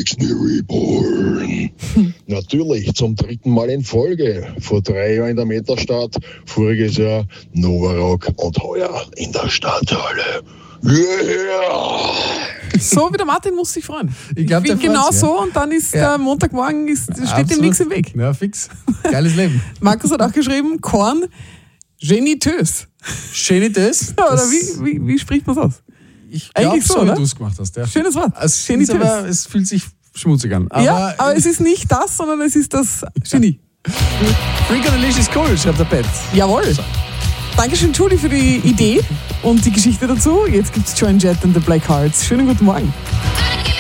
Makes me reborn. Natürlich zum 3. Mal in Folge. Vor 3 Jahren in der Metal-Stadt, voriges Jahr Novarock und heuer in der Stadthalle. Yeah! So wie der Martin muss sich freuen. Ich glaube, der genau freut's, so und dann ist der Montagmorgen, steht dem nichts im Weg. Ja, fix. Geiles Leben. Markus hat auch geschrieben, Korn, genitös. Genitös? Oder wie spricht man das aus? Ich glaube Eigentlich so, wie oder? du es gemacht hast. Ja. Schönes Wort. Genitös. Aber es fühlt sich schmutzig an. Aber es ist nicht das, sondern es ist das Genie. Freakalicious ist cool, schreibt der Pet. Jawohl. Dankeschön, Julie, für die Idee und die Geschichte dazu. Jetzt gibt's Joan Jett und The Black Hearts. Schönen guten Morgen.